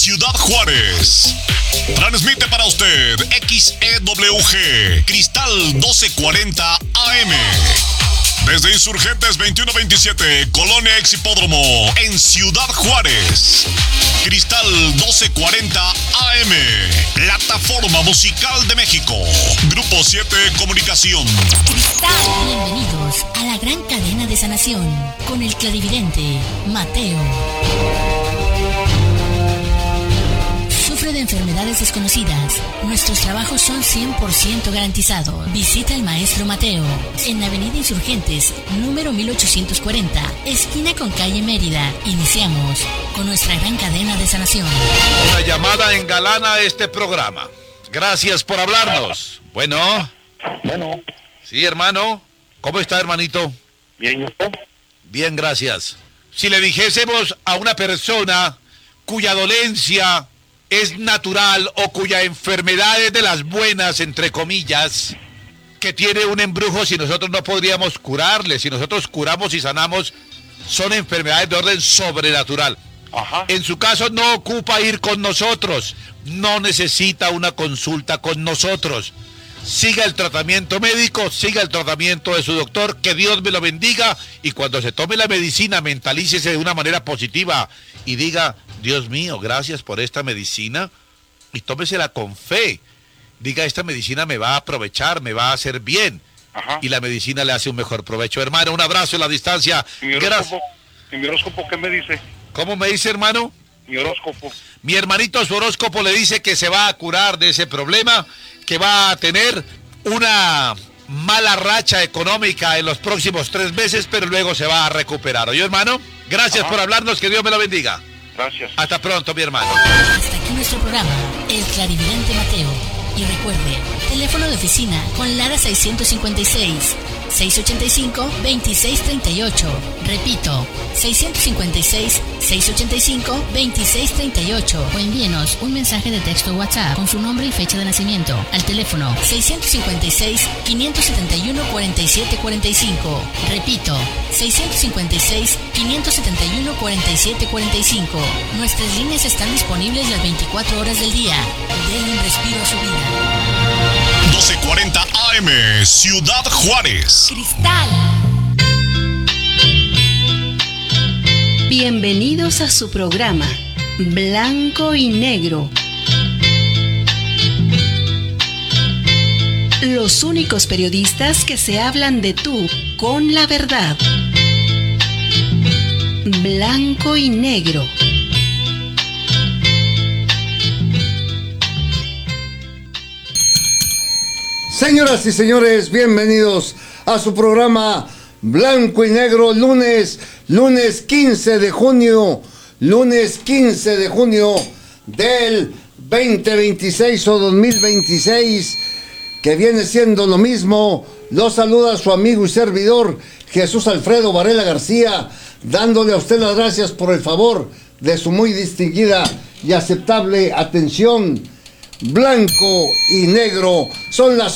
Ciudad Juárez. Transmite para usted XEWG Cristal 1240 AM. Desde Insurgentes 2127, Colonia Ex Hipódromo, en Ciudad Juárez. Cristal 1240 AM. Plataforma Musical de México. Grupo 7 Comunicación. Cristal. Bienvenidos a la gran cadena de sanación con el clarividente Mateo. Sufre de enfermedades desconocidas. Nuestros trabajos son 100% garantizados. Visita al maestro Mateo en Avenida Insurgentes, número 1840, esquina con calle Mérida. Iniciamos con nuestra gran cadena de sanación. Una llamada engalana este programa. Gracias por hablarnos. Bueno. Sí, hermano. ¿Cómo está, hermanito? Bien, ¿y usted? Bien, gracias. Si le dijésemos a una persona cuya dolencia es natural o cuya enfermedad es de las buenas, entre comillas, que tiene un embrujo, si nosotros no podríamos curarle, si nosotros curamos y sanamos, son enfermedades de orden sobrenatural. Ajá. En su caso no ocupa ir con nosotros, no necesita una consulta con nosotros. Siga el tratamiento médico, siga el tratamiento de su doctor, que Dios me lo bendiga, y cuando se tome la medicina, mentalícese de una manera positiva y diga: Dios mío, gracias por esta medicina, y tómesela con fe. Diga: esta medicina me va a aprovechar, me va a hacer bien. Ajá. Y la medicina le hace un mejor provecho. Hermano, un abrazo en la distancia. ¿Y mi horóscopo qué me dice? ¿Cómo me dice, hermano? Mi horóscopo. Mi hermanito, su horóscopo le dice que se va a curar de ese problema, que va a tener una mala racha económica en los próximos 3 meses, pero luego se va a recuperar. ¿Oye, hermano? Gracias por hablarnos, que Dios me lo bendiga. Gracias. Hasta pronto, mi hermano. Hasta aquí nuestro programa, El Clarividente Mateo. Y recuerde, teléfono de oficina con Lara 656-685-2638. Repito, 656-685-2638. O envíenos un mensaje de texto WhatsApp con su nombre y fecha de nacimiento al teléfono 656-571-4745. Repito, 656-571-4745. Nuestras líneas están disponibles las 24 horas del día. Den un respiro a su vida. 1240 AM, Ciudad Juárez. Cristal. Bienvenidos a su programa Blanco y Negro. Los únicos periodistas que se hablan de tú con la verdad. Blanco y Negro. Señoras y señores, bienvenidos a su programa Blanco y Negro, lunes 15 de junio del 2026 o 2026, que viene siendo lo mismo. Los saluda su amigo y servidor Jesús Alfredo Varela García, dándole a usted las gracias por el favor de su muy distinguida y aceptable atención. Blanco y Negro, son las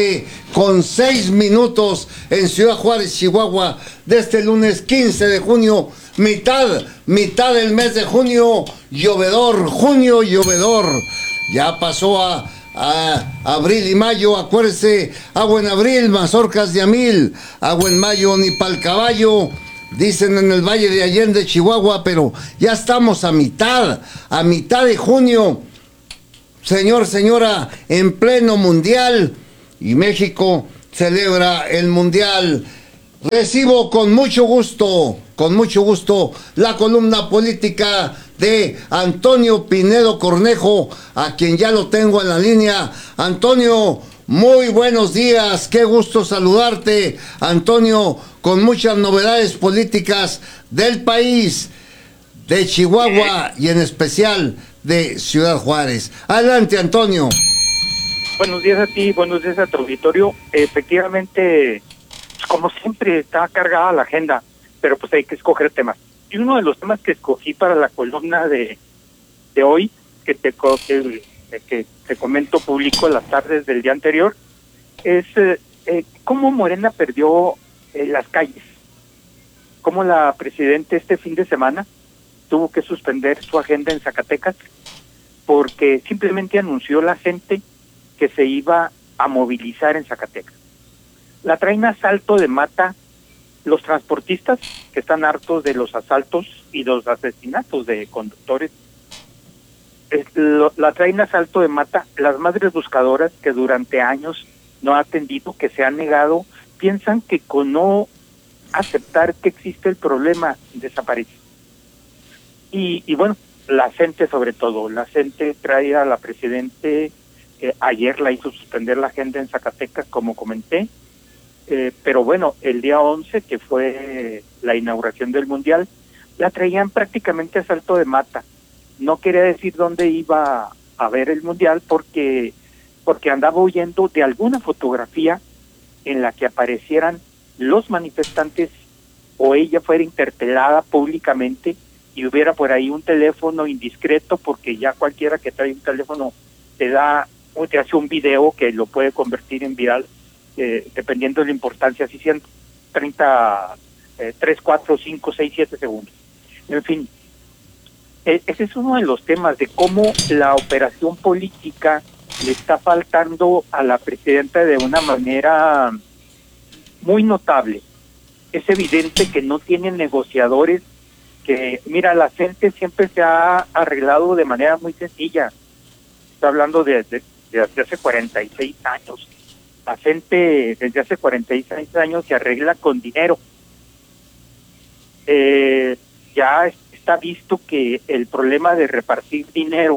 11:06 en Ciudad Juárez, Chihuahua, de este lunes 15 de junio, mitad del mes de junio, junio llovedor. Ya pasó a abril y mayo, acuérdese, agua en abril, mazorcas de a 1000, agua en mayo ni pa'l caballo, dicen en el Valle de Allende, Chihuahua, pero ya estamos a mitad de junio. Señor, señora, en pleno mundial, y México celebra el mundial. Recibo con mucho gusto, la columna política de Antonio Pinedo Cornejo, a quien ya lo tengo en la línea. Antonio, muy buenos días, qué gusto saludarte, Antonio, con muchas novedades políticas del país, de Chihuahua y en especial de Ciudad Juárez. Adelante, Antonio. Buenos días a ti, buenos días a tu auditorio. Efectivamente, como siempre, está cargada la agenda, pero pues hay que escoger temas. Y uno de los temas que escogí para la columna de hoy, que te comento público las tardes del día anterior, es cómo Morena perdió las calles. Cómo la presidenta este fin de semana tuvo que suspender su agenda en Zacatecas porque simplemente anunció la gente que se iba a movilizar en Zacatecas. La traen a salto de mata los transportistas, que están hartos de los asaltos y los asesinatos de conductores. La traen a salto de mata las madres buscadoras, que durante años no ha atendido, que se han negado, piensan que con no aceptar que existe el problema desaparece. Y bueno, la gente sobre todo, la gente trae a la Presidente, ayer la hizo suspender la agenda en Zacatecas, como comenté, pero bueno, el día 11, que fue la inauguración del Mundial, la traían prácticamente a salto de mata. No quería decir dónde iba a ver el Mundial porque andaba huyendo de alguna fotografía en la que aparecieran los manifestantes o ella fuera interpelada públicamente y hubiera por ahí un teléfono indiscreto, porque ya cualquiera que trae un teléfono te hace un video que lo puede convertir en viral, dependiendo de la importancia, si sean 30, 3, 4, 5, 6, 7 segundos. En fin, ese es uno de los temas de cómo la operación política le está faltando a la presidenta de una manera muy notable. Es evidente que no tienen negociadores, que, mira, la gente siempre se ha arreglado de manera muy sencilla. Está hablando de hace 46 años. La gente desde hace 46 años se arregla con dinero. Ya está visto que el problema de repartir dinero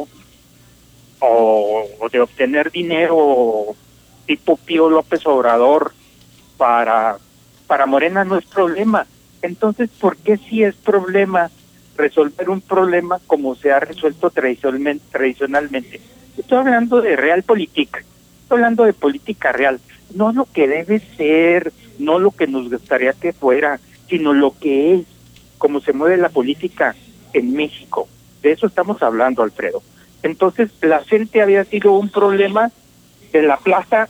o de obtener dinero tipo Pío López Obrador para Morena no es problema. Entonces, ¿por qué sí es problema resolver un problema como se ha resuelto tradicionalmente? Estoy hablando de realpolitik, estoy hablando de política real, no lo que debe ser, no lo que nos gustaría que fuera, sino lo que es, como se mueve la política en México. De eso estamos hablando, Alfredo. Entonces, la gente había sido un problema de la plaza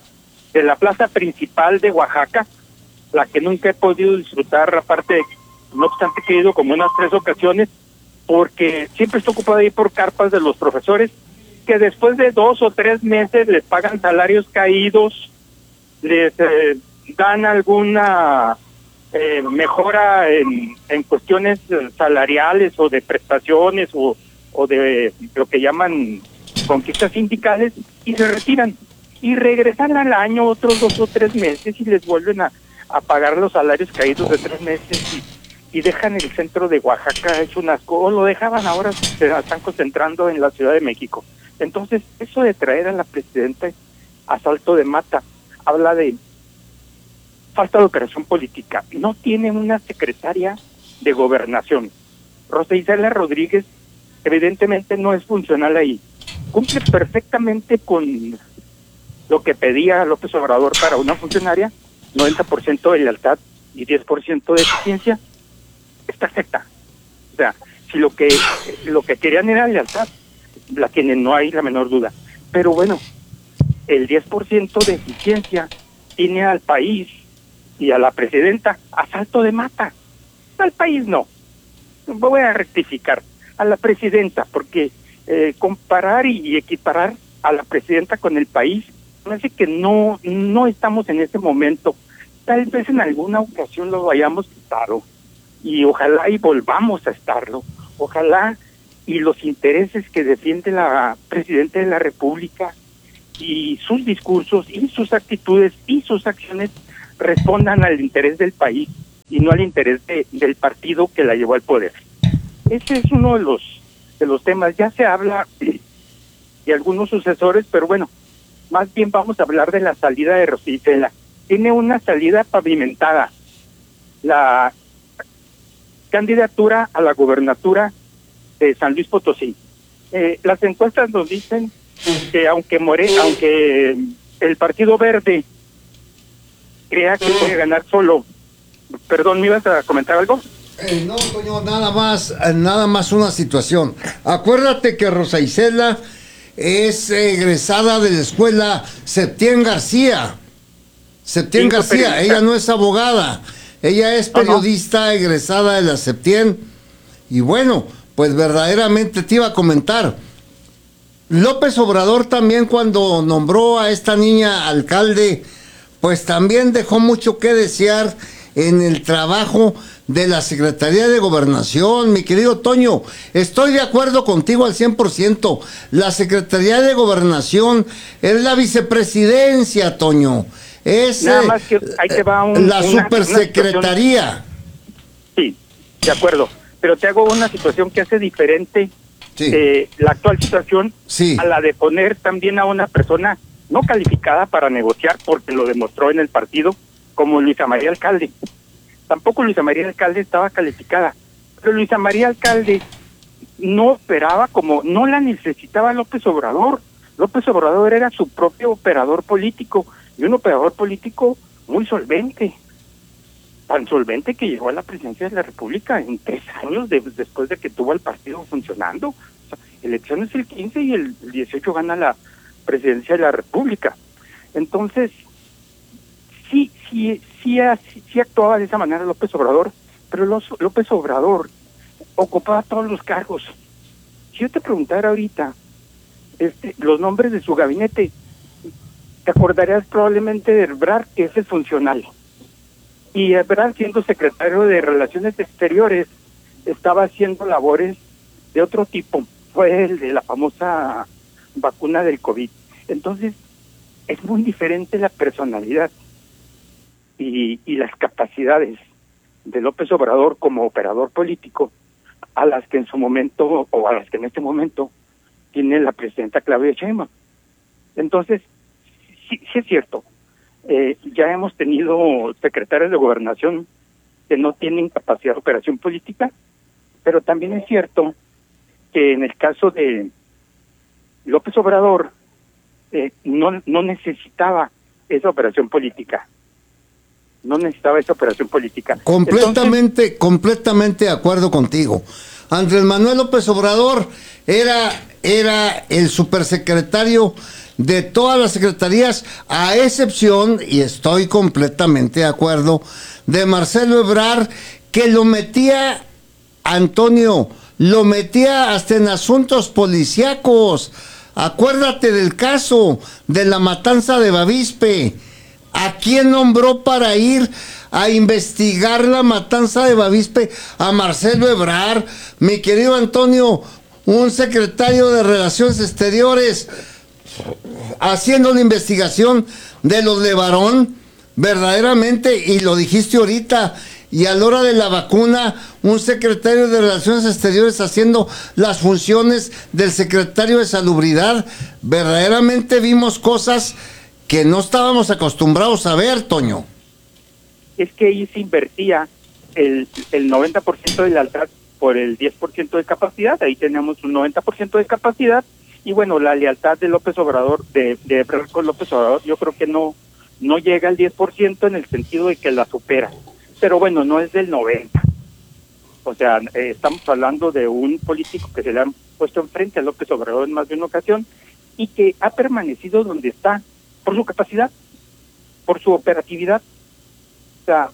principal de Oaxaca, la que nunca he podido disfrutar, aparte de, no obstante que he ido como unas 3 ocasiones, porque siempre estoy ocupado ahí por carpas de los profesores, que después de 2 o 3 meses les pagan salarios caídos, les dan alguna mejora en cuestiones salariales o de prestaciones o de lo que llaman conquistas sindicales, y se retiran y regresan al año otros 2 o 3 meses y les vuelven a pagar los salarios caídos de 3 meses y dejan el centro de Oaxaca hecho un asco, o lo dejaban, ahora se están concentrando en la Ciudad de México. Entonces, eso de traer a la presidenta a salto de mata habla de falta de operación política. No tiene una secretaria de gobernación. Rosa Isela Rodríguez evidentemente no es funcional ahí. Cumple perfectamente con lo que pedía López Obrador para una funcionaria, 90% de lealtad y 10% de eficiencia. Es perfecta. O sea, si lo que querían era lealtad, la tienen, no hay la menor duda. Pero bueno, el 10% de eficiencia tiene al país y a la presidenta a salto de mata. Al país no. Voy a rectificar. A la presidenta, porque comparar y equiparar a la presidenta con el país, parece que no estamos en ese momento. Tal vez en alguna ocasión lo hayamos estado, y ojalá y volvamos a estarlo. Ojalá y los intereses que defiende la presidenta de la República y sus discursos y sus actitudes y sus acciones respondan al interés del país y no al interés del partido que la llevó al poder. Ese es uno de los temas. Ya se habla de algunos sucesores, pero bueno, más bien vamos a hablar de la salida de Rosa Isela. Tiene una salida pavimentada. La candidatura a la gobernatura de San Luis Potosí. Las encuestas nos dicen que aunque el Partido Verde crea que puede ganar solo. Perdón, ¿me ibas a comentar algo? No, Toño, nada más una situación. Acuérdate que Rosa Isela es egresada de la escuela Septién García. Ella no es abogada, ella es periodista egresada de la Septién. Y bueno, pues verdaderamente te iba a comentar, López Obrador también, cuando nombró a esta niña alcalde, pues también dejó mucho que desear en el trabajo de la Secretaría de Gobernación, mi querido Toño. Estoy de acuerdo contigo al 100%. La Secretaría de Gobernación es la vicepresidencia, Toño. Es Nada más que ahí te va la supersecretaría. Sí, de acuerdo. Pero te hago una situación que hace diferente la actual situación a la de poner también a una persona no calificada para negociar, porque lo demostró en el partido, como Luisa María Alcalde. Tampoco Luisa María Alcalde estaba calificada, pero Luisa María Alcalde no operaba como, no la necesitaba López Obrador. López Obrador era su propio operador político, y un operador político muy solvente, tan solvente que llegó a la presidencia de la República en 3 años después de que tuvo el partido funcionando. O sea, elecciones el 15 y el 18 gana la presidencia de la República. Entonces, sí actuaba de esa manera López Obrador, pero López Obrador ocupaba todos los cargos. Si yo te preguntara ahorita los nombres de su gabinete, te acordarías probablemente de Ebrard, que ese es funcional. Y Ebrard, siendo secretario de Relaciones Exteriores, estaba haciendo labores de otro tipo. Fue el de la famosa vacuna del COVID. Entonces, es muy diferente la personalidad y las capacidades de López Obrador como operador político a las que en su momento, o a las que en este momento, tiene la presidenta Claudia Sheinbaum. Entonces, sí es cierto, ya hemos tenido secretarios de gobernación que no tienen capacidad de operación política, pero también es cierto que en el caso de López Obrador no necesitaba esa operación política. Completamente de acuerdo contigo. Andrés Manuel López Obrador era el supersecretario de todas las secretarías, a excepción, y estoy completamente de acuerdo, de Marcelo Ebrard, que lo metía, Antonio, lo metía hasta en asuntos policíacos. Acuérdate del caso de la matanza de Bavispe. ¿A quién nombró para ir a investigar la matanza de Bavispe? A Marcelo Ebrard, mi querido Antonio, un secretario de Relaciones Exteriores, haciendo una investigación de los Levarón, verdaderamente, y lo dijiste ahorita, y a la hora de la vacuna, un secretario de Relaciones Exteriores haciendo las funciones del secretario de Salubridad. Verdaderamente vimos cosas que no estábamos acostumbrados a ver, Toño. Es que ahí se invertía el 90% de lealtad por el 10% de capacidad. Ahí tenemos un 90% de capacidad. Y bueno, la lealtad de López Obrador, de Ebrard con López Obrador, yo creo que no llega al 10% en el sentido de que la supera. Pero bueno, no es del 90%. O sea, estamos hablando de un político que se le han puesto enfrente a López Obrador en más de una ocasión y que ha permanecido donde está por su capacidad, por su operatividad. O sea,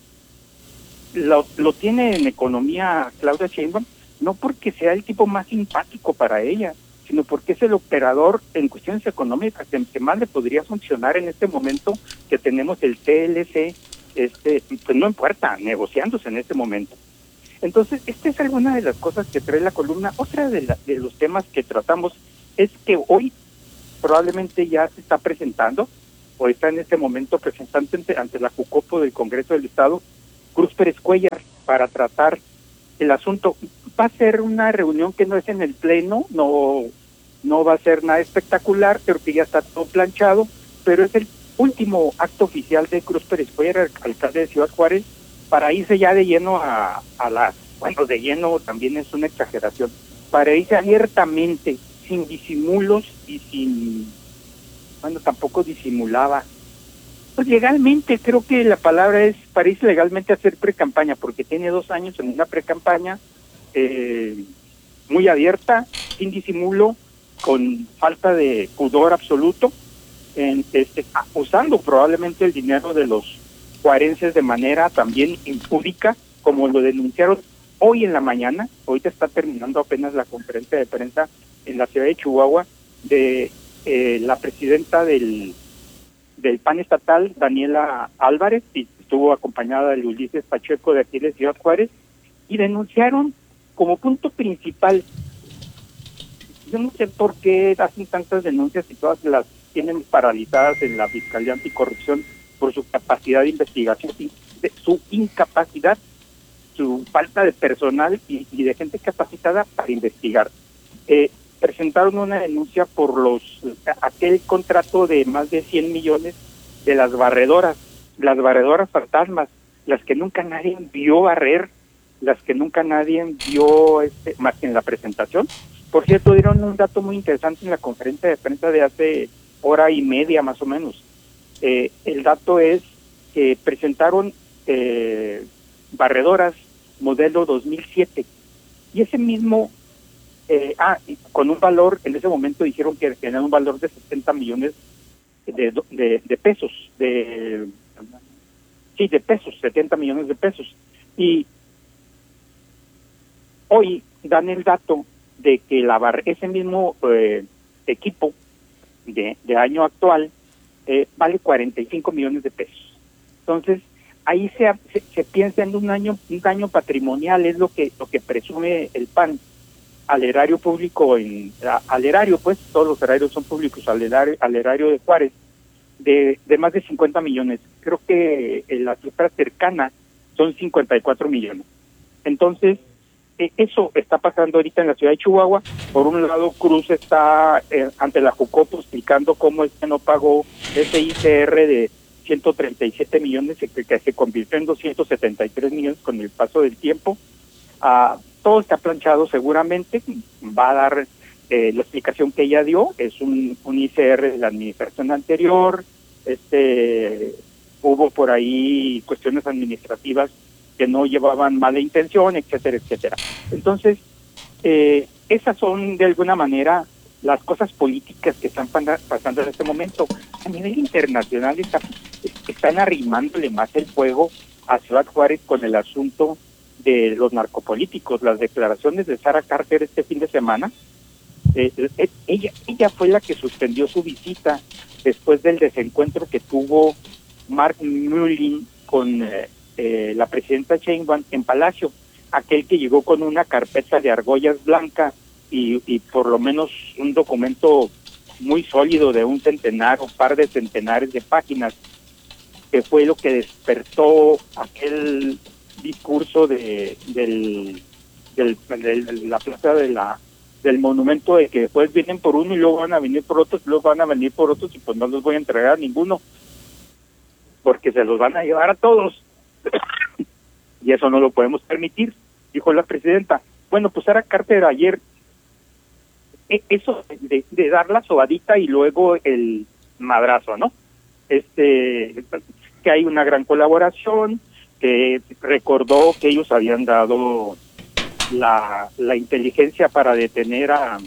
lo tiene en economía Claudia Sheinbaum, no porque sea el tipo más simpático para ella, sino porque es el operador en cuestiones económicas que más le podría funcionar en este momento que tenemos el TLC, pues no en puerta, negociándose en este momento. Entonces, esta es alguna de las cosas que trae la columna. Otra de los temas que tratamos es que hoy probablemente ya se está presentando, o está en este momento presentando ante la Jucopo del Congreso del Estado, Cruz Pérez Cuéllar, para tratar el asunto. Va a ser una reunión que no es en el Pleno, no va a ser nada espectacular, pero que ya está todo planchado, pero es el último acto oficial de Cruz Pérez Cuéllar, alcalde de Ciudad Juárez, para irse ya de lleno bueno, de lleno también es una exageración, para irse abiertamente, sin disimulos y tampoco disimulaba. Pues legalmente, creo que la palabra es para irse legalmente a hacer pre-campaña, porque tiene 2 años en una pre-campaña muy abierta, sin disimulo, con falta de pudor absoluto, usando probablemente el dinero de los juarenses de manera también impúdica, como lo denunciaron hoy en la mañana. Ahorita está terminando apenas la conferencia de prensa en la ciudad de Chihuahua, de la presidenta del PAN estatal, Daniela Álvarez, y estuvo acompañada de Ulises Pacheco de aquí de Ciudad Juárez, y denunciaron como punto principal. Yo no sé por qué hacen tantas denuncias y todas las tienen paralizadas en la Fiscalía Anticorrupción por su capacidad de investigación, su incapacidad, su falta de personal y de gente capacitada para investigar. Presentaron una denuncia por aquel contrato de más de 100 millones de las barredoras fantasmas, las que nunca nadie vio barrer, las que nunca nadie vio más que en la presentación. Por cierto, dieron un dato muy interesante en la conferencia de prensa de hace hora y media más o menos. El dato es que presentaron barredoras modelo 2007 y ese mismo con un valor, en ese momento dijeron que tenían un valor de 70 millones de pesos, de pesos, 70 millones de pesos. Y hoy dan el dato de que ese mismo equipo de año actual vale 45 millones de pesos. Entonces, ahí se piensa en un daño patrimonial, es lo que presume el PAN al erario público, al erario, pues, todos los erarios son públicos, al erario de Juárez, de más de 50 millones. Creo que la cifra cercana son 54 millones. Entonces, eso está pasando ahorita en la ciudad de Chihuahua. Por un lado, Cruz está ante la Jucopo explicando cómo es que no pagó ese ICR de 137 millones que se convirtió en 273 millones con el paso del tiempo. Todo está planchado seguramente, va a dar la explicación que ella dio, es un ICR de la administración anterior, hubo por ahí cuestiones administrativas que no llevaban mala intención, etcétera, etcétera. Entonces, esas son de alguna manera las cosas políticas que están pasando en este momento. A nivel internacional están arrimándole más el fuego a Ciudad Juárez con el asunto de los narcopolíticos. Las declaraciones de Sara Carter este fin de semana, ella fue la que suspendió su visita después del desencuentro que tuvo Mark Mullin con la presidenta Sheinbaum en Palacio, aquel que llegó con una carpeta de argollas blanca y por lo menos un documento muy sólido de un par de centenares de páginas, que fue lo que despertó aquel discurso de la plaza del monumento, de que después vienen por uno y luego van a venir por otros, y luego van a venir por otros, y pues no los voy a entregar a ninguno porque se los van a llevar a todos y eso no lo podemos permitir, dijo la presidenta. Bueno, pues Sara Carter ayer, eso de dar la sobadita y luego el madrazo, ¿no? Que hay una gran colaboración, que recordó que ellos habían dado la inteligencia para detener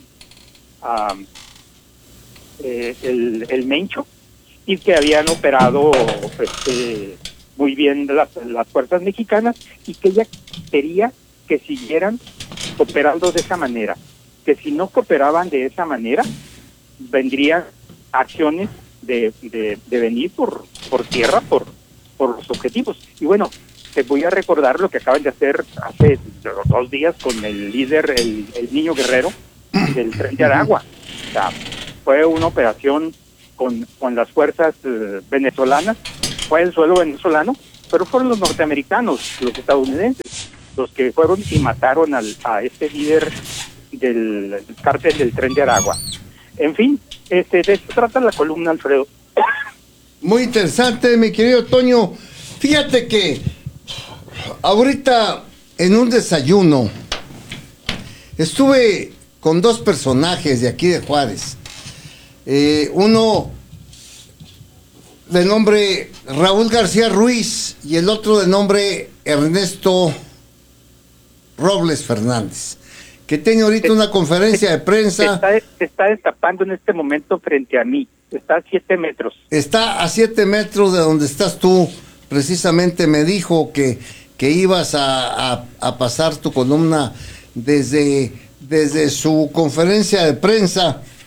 el Mencho, y que habían operado muy bien las fuerzas mexicanas, y que ella quería que siguieran operando de esa manera, que si no cooperaban de esa manera vendrían acciones de venir por tierra por los objetivos. Y bueno, te voy a recordar lo que acaban de hacer hace 2 días con el líder, el Niño Guerrero del Tren de Aragua. O sea, fue una operación con las fuerzas venezolanas, fue el suelo venezolano, pero fueron los norteamericanos, los estadounidenses, los que fueron y mataron a este líder del cártel del Tren de Aragua. En fin, de esto trata la columna, Alfredo. Muy interesante, mi querido Toño. Fíjate que ahorita en un desayuno estuve con 2 personajes de aquí de Juárez. Uno de nombre Raúl García Ruiz y el otro de nombre Ernesto Robles Fernández, que tiene ahorita una conferencia de prensa. Se está destapando en este momento frente a mí. Está a 7 metros. Está a 7 metros de donde estás tú. Precisamente me dijo que ibas a pasar tu columna desde su conferencia de prensa.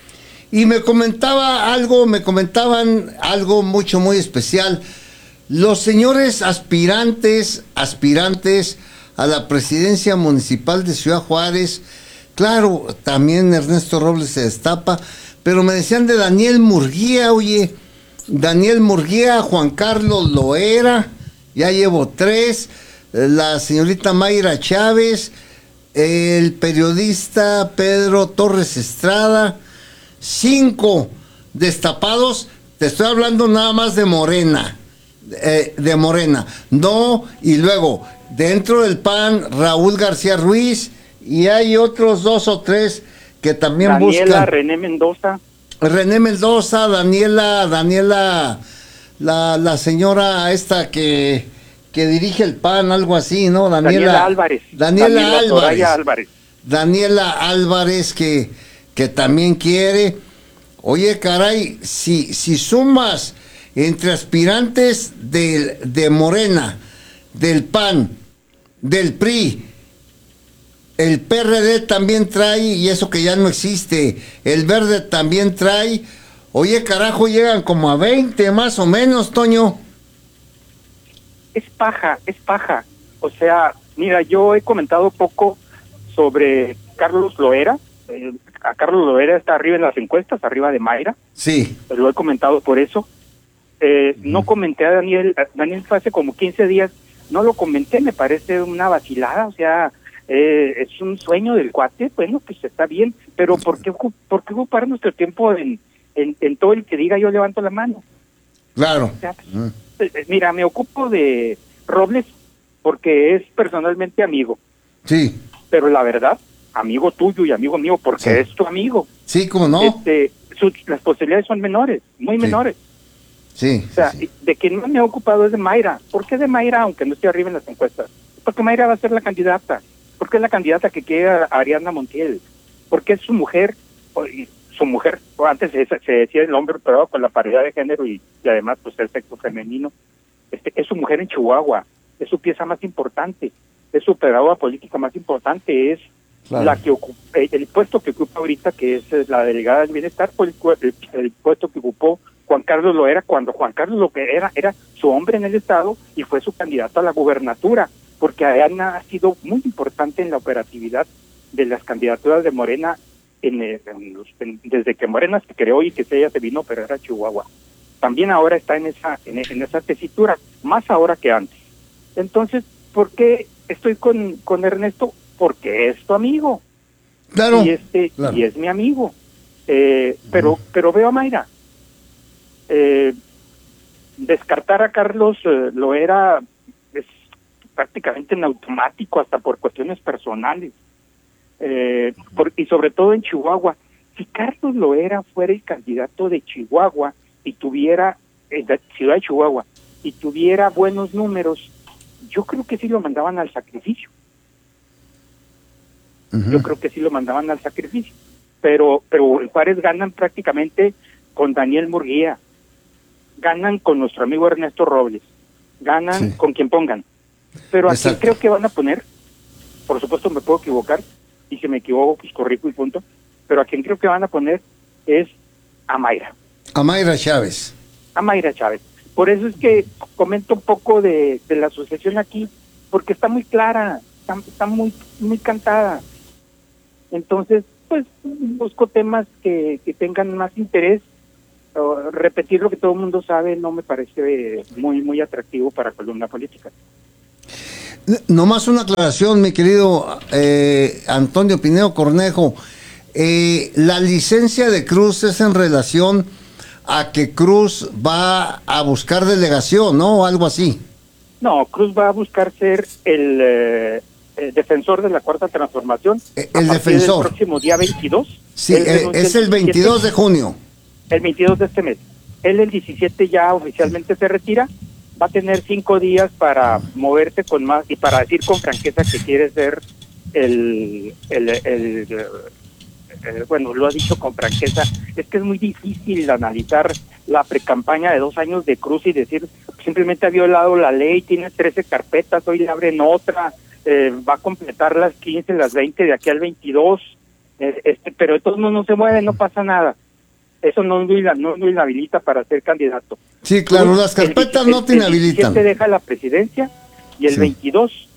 Y me comentaban algo muy especial. Los señores aspirantes a la presidencia municipal de Ciudad Juárez, claro, también Ernesto Robles se destapa, pero me decían de Daniel Murguía, oye, Daniel Murguía, Juan Carlos Loera, ya llevo 3, la señorita Mayra Chávez, el periodista Pedro Torres Estrada, 5 destapados. Te estoy hablando nada más de Morena, no, y luego dentro del PAN Raúl García Ruiz, y hay otros 2 o 3 que también buscan. René Mendoza, Daniela, la señora esta que dirige el PAN, algo así, ¿no? Daniela Álvarez. Daniela Álvarez que también quiere. Oye, caray, si sumas entre aspirantes de Morena, del PAN, del PRI, el PRD también trae, y eso que ya no existe, el Verde también trae. Oye, carajo, llegan como a 20 más o menos, Toño. Es paja. O sea, mira, yo he comentado poco sobre Carlos Loera. A Carlos Loera está arriba en las encuestas, arriba de Mayra. Sí. Lo he comentado por eso. No comenté a Daniel. Daniel fue hace como 15 días. No lo comenté, me parece una vacilada. O sea, es un sueño del cuate. Bueno, pues está bien. Pero ¿por qué ocupar nuestro tiempo en todo el que diga yo levanto la mano? Claro. O sea, mira, me ocupo de Robles porque es personalmente amigo. Sí. Pero la verdad, amigo tuyo y amigo mío, porque es tu amigo. Sí, ¿cómo no? Las posibilidades son menores, muy menores. Sí. O sea, de quien más me ha ocupado es de Mayra. ¿Por qué de Mayra, aunque no esté arriba en las encuestas? Porque Mayra va a ser la candidata. Porque es la candidata que quiere a Ariadna Montiel. Porque es su mujer, o antes se decía el hombre, pero con la paridad de género y además pues el sexo femenino, es su mujer en Chihuahua, es su pieza más importante, es su operadora política más importante, es la que ocupa, el puesto que ocupa ahorita, que es la delegada del bienestar, fue el puesto que ocupó Juan Carlos Loera, cuando Juan Carlos lo que era su hombre en el estado y fue su candidato a la gubernatura, porque Ariadna ha sido muy importante en la operatividad de las candidaturas de Morena desde que Morena se creó y que ella se vino a operar a Chihuahua. También ahora está en esa tesitura, más ahora que antes. Entonces, ¿por qué estoy con Ernesto? Porque es tu amigo. Claro. Y es mi amigo. Pero veo a Mayra. Descartar a Carlos Loera es prácticamente en automático, hasta por cuestiones personales. Y sobre todo en Chihuahua. Si Carlos Loera fuera el candidato de Chihuahua y tuviera, ciudad de Chihuahua, y tuviera buenos números, yo creo que sí lo mandaban al sacrificio. Yo creo que sí lo mandaban al sacrificio. Pero en Juárez ganan prácticamente con Daniel Murguía, ganan con nuestro amigo Ernesto Robles, ganan con quien pongan. Pero aquí creo que van a poner, por supuesto me puedo equivocar, y si me equivoco, pues corrijo y punto, pero a quien creo que van a poner es a Mayra. A Mayra Chávez. A Mayra Chávez. Por eso es que comento un poco de la asociación aquí, porque está muy clara, está muy cantada. Entonces, pues, busco temas que tengan más interés. Repetir lo que todo el mundo sabe no me parece muy atractivo para columna política. Nomás una aclaración, mi querido Antonio Pineo Cornejo. La licencia de Cruz es en relación a que Cruz va a buscar delegación, ¿no? O algo así. No, Cruz va a buscar ser el defensor de la Cuarta Transformación. El defensor. El próximo día 22. Sí, es el 22 de junio. El 22 de este mes. Él el 17 ya oficialmente se retira. Va a tener 5 días para moverse con más y para decir con franqueza que quiere ser bueno, lo ha dicho con franqueza. Es que es muy difícil analizar la precampaña de 2 años de Cruz y decir simplemente ha violado la ley, tiene 13 carpetas, hoy le abren otra, va a completar las 15, las 20 de aquí al 22, pero de todos modos no se mueve, no pasa nada. eso no lo inhabilita para ser candidato. Sí, claro, las carpetas no te inhabilitan. El 17 deja la presidencia y el 22,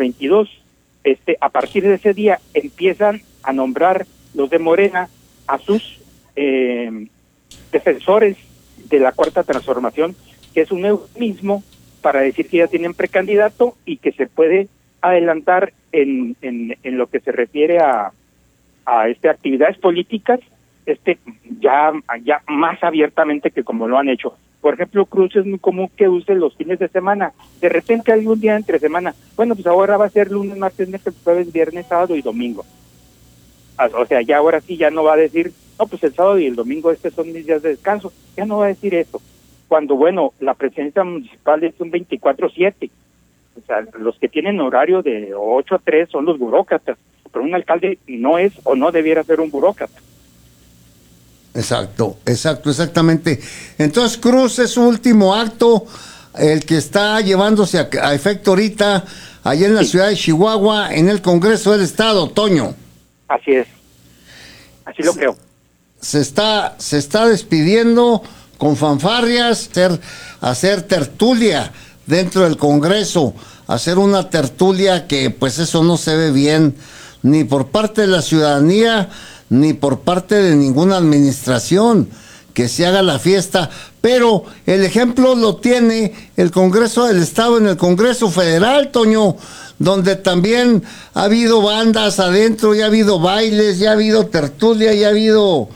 a partir de ese día empiezan a nombrar los de Morena a sus defensores de la Cuarta Transformación, que es un eufemismo para decir que ya tienen precandidato y que se puede adelantar en lo que se refiere a actividades políticas, ya más abiertamente que como lo han hecho. Por ejemplo, Cruz es muy común que use los fines de semana. De repente algún día entre semana, bueno, pues ahora va a ser lunes, martes, miércoles, jueves, viernes, sábado y domingo. O sea, ya ahora sí ya no va a decir, no, pues el sábado y el domingo son mis días de descanso. Ya no va a decir eso. Cuando, bueno, la presidencia municipal es un 24/7. O sea, los que tienen horario de 8 a 3 son los burócratas. Pero un alcalde no es o no debiera ser un burócrata. Exactamente. Entonces, Cruz es su último acto, el que está llevándose a efecto ahorita, allá en la ciudad de Chihuahua, en el Congreso del Estado, Toño. Así es. Así lo creo. Se está despidiendo con fanfarrias, hacer tertulia dentro del Congreso, hacer una tertulia que pues eso no se ve bien, ni por parte de la ciudadanía, ni por parte de ninguna administración, que se haga la fiesta, pero el ejemplo lo tiene el Congreso del Estado en el Congreso Federal, Toño, donde también ha habido bandas adentro, ya ha habido bailes, ya ha habido tertulia, ya ha habido,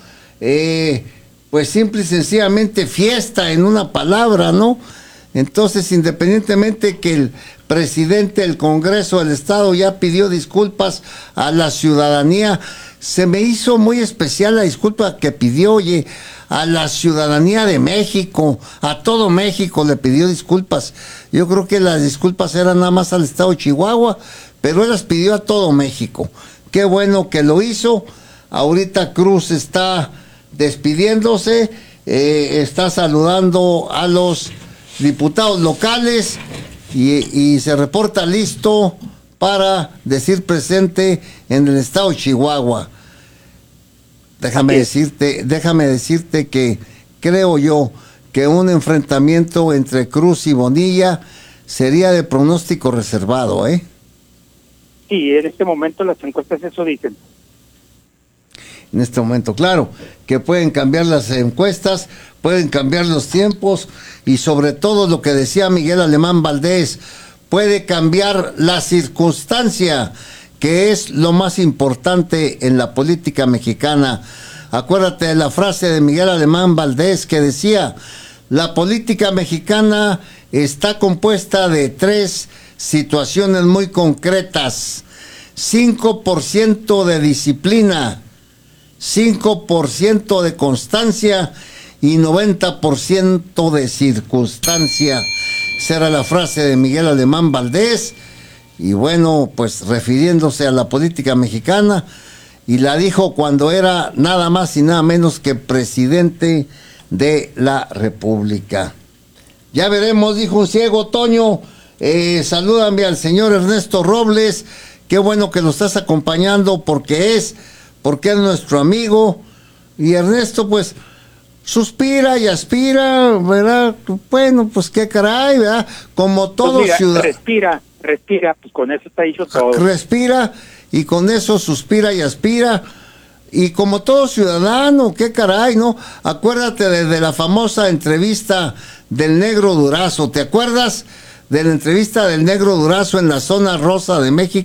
pues simple y sencillamente fiesta, en una palabra, ¿no? Entonces, independientemente que el presidente del Congreso del Estado ya pidió disculpas a la ciudadanía, se me hizo muy especial la disculpa que pidió, oye, a la ciudadanía de México, a todo México le pidió disculpas. Yo creo que las disculpas eran nada más al estado de Chihuahua, pero él las pidió a todo México. Qué bueno que lo hizo. Ahorita Cruz está despidiéndose, está saludando a los diputados locales y se reporta listo para decir presente en el estado de Chihuahua. Déjame decirte que creo yo que un enfrentamiento entre Cruz y Bonilla sería de pronóstico reservado, ¿eh? Sí, en este momento las encuestas eso dicen. En este momento, claro, que pueden cambiar las encuestas, pueden cambiar los tiempos y sobre todo lo que decía Miguel Alemán Valdés, puede cambiar la circunstancia, que es lo más importante en la política mexicana. Acuérdate de la frase de Miguel Alemán Valdés que decía, la política mexicana está compuesta de 3 situaciones muy concretas: 5% de disciplina, 5% de constancia y 90% de circunstancia. Esa era la frase de Miguel Alemán Valdés, y bueno, pues refiriéndose a la política mexicana, y la dijo cuando era nada más y nada menos que presidente de la República. Ya veremos, dijo un ciego, Toño. Salúdame al señor Ernesto Robles, qué bueno que lo estás acompañando porque es nuestro amigo. Y Ernesto pues suspira y aspira, ¿verdad? Bueno, pues qué caray, ¿verdad? Como todo pues ciudadano. Respira, pues con eso está dicho todo. Respira y con eso suspira y aspira. Y como todo ciudadano, qué caray, ¿no? Acuérdate de la famosa entrevista del Negro Durazo. ¿Te acuerdas de la entrevista del Negro Durazo en la zona rosa de México?